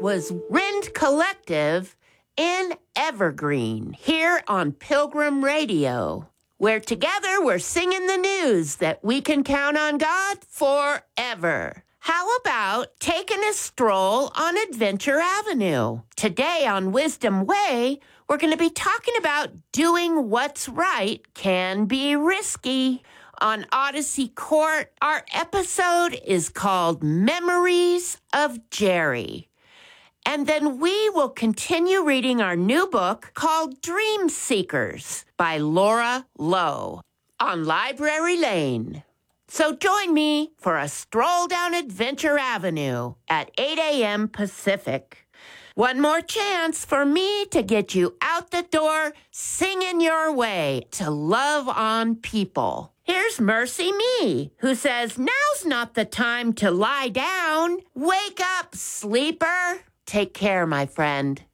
was Rend Collective in Evergreen here on Pilgrim Radio, where together we're singing the news that we can count on God forever. How about taking a stroll on Adventure Avenue? Today on Wisdom Way, we're going to be talking about doing what's right can be risky. On Odyssey Court, our episode is called Memories of Jerry. And then we will continue reading our new book called Dream Seekers by Laura Lowe on Library Lane. So join me for a stroll down Adventure Avenue at 8 a.m. Pacific. One more chance for me to get you out the door singing your way to love on people. Here's Mercy Me, who says, now's not the time to lie down. Wake up, sleeper. Take care, my friend.